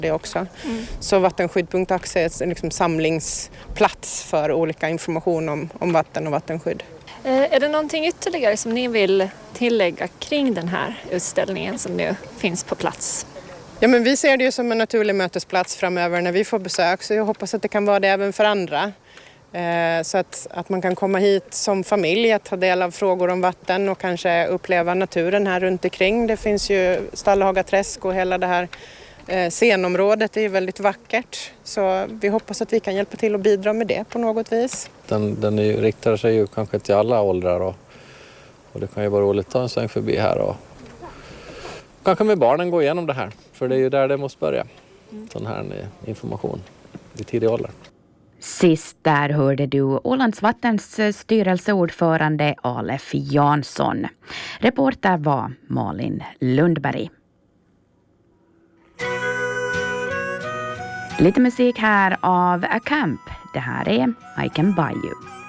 det också. Så vattenskydd.axe är en liksom samlingsplats för olika information om vatten och vattenskydd. Är det någonting ytterligare som ni vill tillägga kring den här utställningen som nu finns på plats? Ja, men vi ser det ju som en naturlig mötesplats framöver när vi får besök, så jag hoppas att det kan vara det även för andra. Så att man kan komma hit som familj att ta del av frågor om vatten och kanske uppleva naturen här runt omkring. Det finns ju Stallhaga träsk och hela det här scenområdet är ju väldigt vackert. Så vi hoppas att vi kan hjälpa till och bidra med det på något vis. Den riktar sig ju kanske till alla åldrar och det kan ju vara roligt att ta en sväng förbi här och kanske med barnen gå igenom det här. För det är ju där det måste börja. Sån här information i tidig ålder. Sist där hörde du Ålands Vattens styrelseordförande Alef Jansson. Reporter var Malin Lundberg. Lite musik här av A Camp. Det här är I Can Buy You.